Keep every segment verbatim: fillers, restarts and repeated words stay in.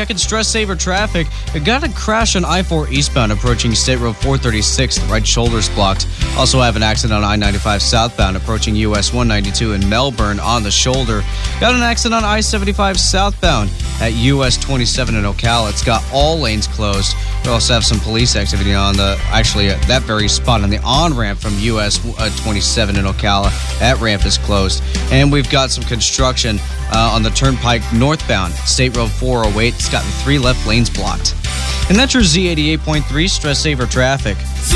checking stress saver traffic. We got a crash on I four eastbound approaching State Road four thirty-six. The right shoulder's blocked. Also have an accident on I ninety-five southbound approaching U S one ninety-two in Melbourne on the shoulder. Got an accident on I seventy-five southbound at U S twenty-seven in Ocala. It's got all lanes closed. We also have some police activity on the, actually at that very spot on the on-ramp from U S twenty-seven in Ocala. That ramp is closed. And we've got some construction uh, on the Turnpike northbound, State Road four oh eight. It's got three left lanes blocked. And that's your Z eighty-eight point three Stress Saver Traffic.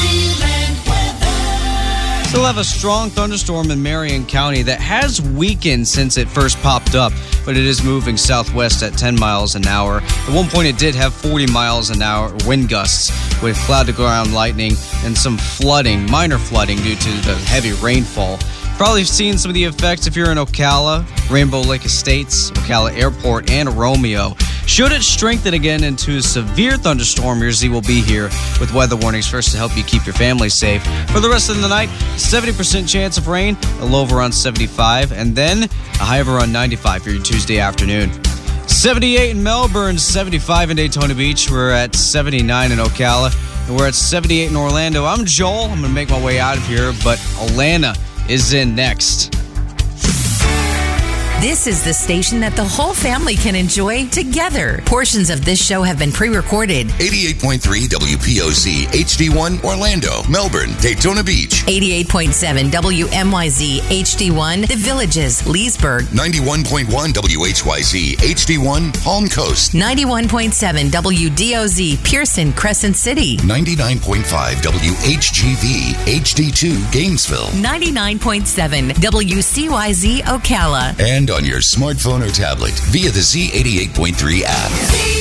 Still have a strong thunderstorm in Marion County that has weakened since it first popped up, but it is moving southwest at ten miles an hour. At one point, it did have forty miles an hour wind gusts with cloud-to-ground lightning and some flooding, minor flooding due to the heavy rainfall. Probably seen some of the effects if you're in Ocala, Rainbow Lake Estates, Ocala Airport, and Romeo. Should it strengthen again into a severe thunderstorm, your Z will be here with weather warnings first to help you keep your family safe. For the rest of the night, seventy percent chance of rain, a low of around seventy-five, and then a high of around ninety-five for your Tuesday afternoon. seventy-eight in Melbourne, seventy-five in Daytona Beach. We're at seventy-nine in Ocala, and we're at seventy-eight in Orlando. I'm Joel. I'm going to make my way out of here, but Alana is in next. This is the station that the whole family can enjoy together. Portions of this show have been pre-recorded. eighty-eight point three W P O Z H D one Orlando, Melbourne, Daytona Beach. eighty-eight point seven W M Y Z H D one The Villages, Leesburg. ninety-one point one W H Y Z H D one Palm Coast. ninety-one point seven W D O Z Pearson, Crescent City. ninety-nine point five W H G V H D two Gainesville. ninety-nine point seven W C Y Z Ocala. And on your smartphone or tablet via the Z eighty-eight point three app.